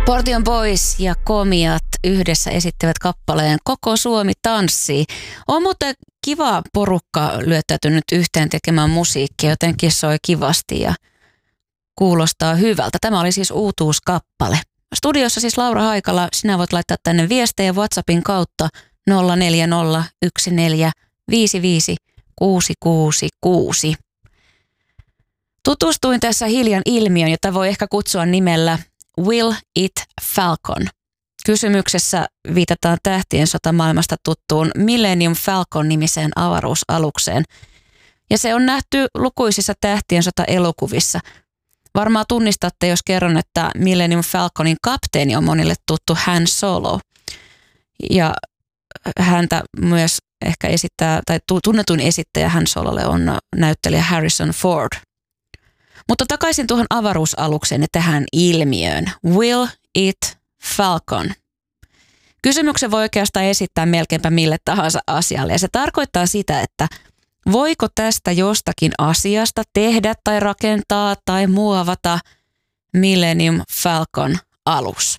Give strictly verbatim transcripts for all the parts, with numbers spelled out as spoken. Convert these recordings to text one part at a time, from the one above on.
Portion Boys ja Komiat yhdessä esittävät kappaleen Koko Suomi tanssii. On muuten kiva porukka lyöttäytynyt yhteen tekemään musiikkia, jotenkin soi kivasti ja kuulostaa hyvältä. Tämä oli siis uutuuskappale. Studiossa siis Laura Haikala, sinä voit laittaa tänne viestejä WhatsAppin kautta nolla neljä nolla yksi neljä viisi viisi kuusi kuusi kuusi. Tutustuin tässä hiljan ilmiön, jota voi ehkä kutsua nimellä Will It Falcon. Kysymyksessä viitataan Tähtien sota maailmasta tuttuun Millennium Falcon-nimiseen avaruusalukseen. Ja se on nähty lukuisissa Tähtien sota-elokuvissa. Varmaan tunnistatte, jos kerron, että Millennium Falconin kapteeni on monille tuttu Han Solo. Ja häntä myös ehkä esittää, tai tunnetuin esittäjä Han Sololle on näyttelijä Harrison Ford. Mutta takaisin tuohon avaruusalukseen ja tähän ilmiöön. Will It Falcon? Kysymyksen voi oikeastaan esittää melkeinpä mille tahansa asialle. Ja se tarkoittaa sitä, että voiko tästä jostakin asiasta tehdä tai rakentaa tai muovata Millennium Falcon alus?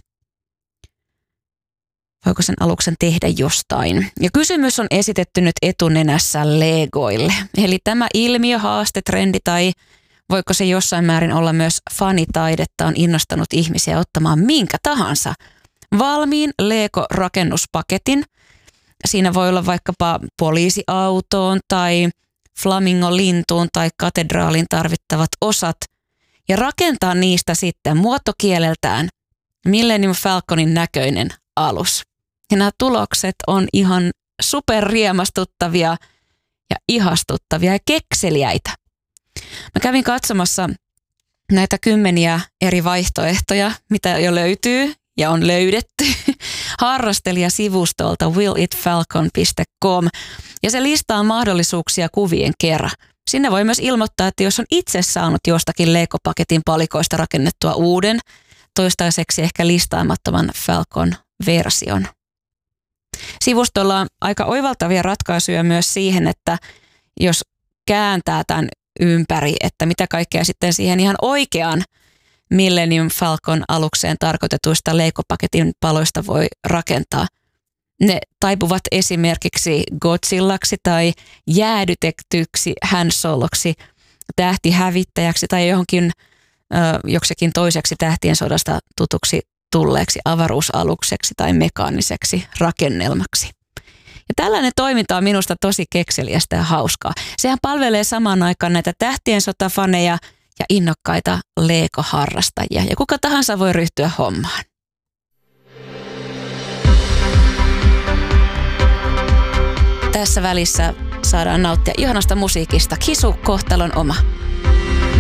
Voiko sen aluksen tehdä jostain? Ja kysymys on esitetty nyt etunenässä Legoille. Eli tämä ilmiö, haaste, trendi tai voiko se jossain määrin olla myös fanitaidetta on innostanut ihmisiä ottamaan minkä tahansa valmiin Lego-rakennuspaketin. Siinä voi olla vaikkapa poliisiautoon tai flamingolintuun tai katedraalin tarvittavat osat ja rakentaa niistä sitten muotokieleltään Millennium Falconin näköinen alus. Ja nämä tulokset on ihan superriemastuttavia ja ihastuttavia ja kekseliäitä. Mä kävin katsomassa näitä kymmeniä eri vaihtoehtoja, mitä jo löytyy ja on löydetty harrastelijasivustolta will it falcon piste com ja se listaa mahdollisuuksia kuvien kerran. Sinne voi myös ilmoittaa, että jos on itse saanut jostakin Lego-paketin palikoista rakennettua uuden, toistaiseksi ehkä listaamattoman Falcon-version. Sivustolla on aika oivaltavia ratkaisuja myös siihen, että jos kääntää tämän ympäri, että mitä kaikkea sitten siihen ihan oikeaan Millennium Falcon alukseen tarkoitetuista Lego-paketin paloista voi rakentaa. Ne taipuvat esimerkiksi Godzillaksi tai jäädytetyksi Han Soloksi, tähtihävittäjäksi tai johonkin ö, joksikin toiseksi Tähtien sodasta tutuksi tulleeksi avaruusalukseksi tai mekaaniseksi rakennelmaksi. Ja tällainen toiminta on minusta tosi kekseliästä ja hauskaa. Sehän palvelee samaan aikaan näitä Tähtien sotafaneja ja innokkaita Lego-harrastajia. Ja kuka tahansa voi ryhtyä hommaan. Tässä välissä saadaan nauttia ihanasta musiikista. Kisu, kohtalon oma.